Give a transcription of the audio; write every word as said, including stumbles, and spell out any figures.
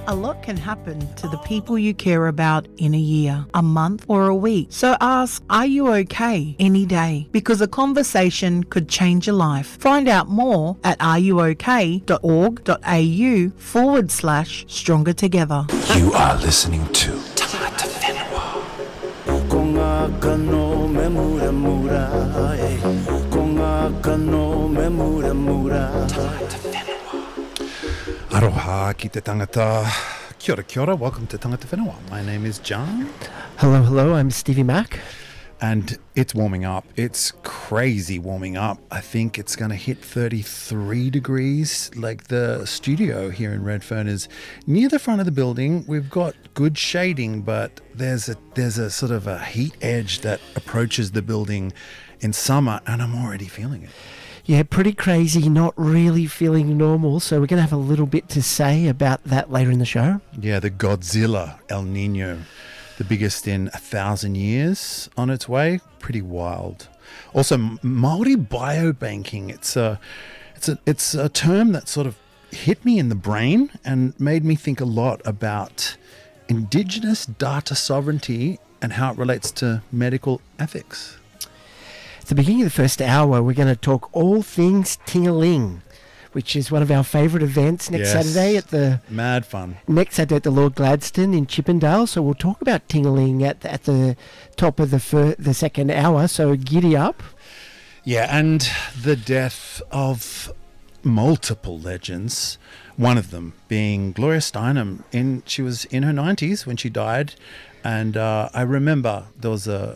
A lot can happen to the people you care about in a year, a month, or a week. So ask, are you okay any day? Because a conversation could change your life. Find out more at areyouok.org.au forward slash stronger together. You are listening to Tangata Whenua. Konga kano me mura mura, eh. Konga kano me mura mura. Tangata Whenua. Aroha ki te tangata. Kia ora, kia ora. Welcome to Tangata Whenua. My name is John. Hello, hello. I'm Stevie Mack. And it's warming up. It's crazy warming up. I think it's going to hit thirty-three degrees. Like the studio here in Redfern is near the front of the building. We've got good shading, but there's a there's a sort of a heat edge that approaches the building in summer, and I'm already feeling it. Yeah, pretty crazy, not really feeling normal. So we're going to have a little bit to say about that later in the show. Yeah, the Godzilla El Nino. The biggest in a thousand years on its way. Pretty wild. Also, Māori biobanking. It's a, it's a, it's a term that sort of hit me in the brain and made me think a lot about Indigenous data sovereignty and how it relates to medical ethics. At the beginning of the first hour, we're going to talk all things Tingaling, which is one of our favourite events next Yes. Saturday at the Mad fun. next Saturday at the Lord Gladstone in Chippendale. So we'll talk about Tingaling at the, at the top of the fir- the second hour. So giddy up. Yeah, and the death of multiple legends. One of them being Gloria Steinem. In she was in her nineties when she died, and uh, I remember there was a